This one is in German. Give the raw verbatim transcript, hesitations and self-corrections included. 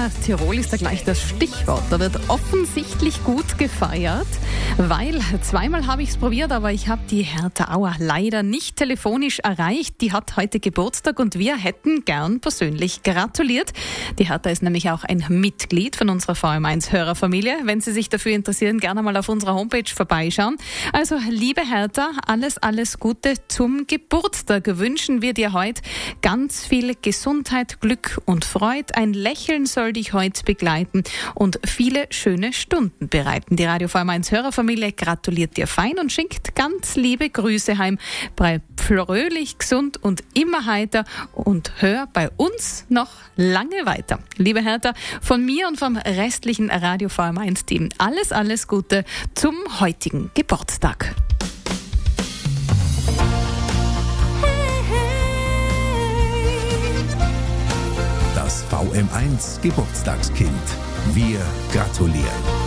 Ja, Tirol ist da gleich das Stichwort. Da wird offensichtlich gut gefeiert, weil zweimal habe ich es probiert, aber ich habe die Hertha Auer leider nicht telefonisch erreicht. Die hat heute Geburtstag und wir hätten gern persönlich gratuliert. Die Hertha ist nämlich auch ein Mitglied von unserer V M eins Hörerfamilie. Wenn Sie sich dafür interessieren, gerne mal auf unserer Homepage vorbeischauen. Also, liebe Hertha, alles, alles Gute zum Geburtstag. Wünschen wir dir heute ganz viel Gesundheit, Glück und Freude. Ein Lächeln soll dich heute begleiten und viele schöne Stunden bereiten. Die Radio V M eins Hörerfamilie gratuliert dir fein und schickt ganz liebe Grüße heim. Bleib fröhlich, gesund und immer heiter und hör bei uns noch lange weiter. Liebe Hertha, von mir und vom restlichen Radio V M eins Team alles, alles Gute zum heutigen Geburtstag. Das V M eins Geburtstagskind. Wir gratulieren.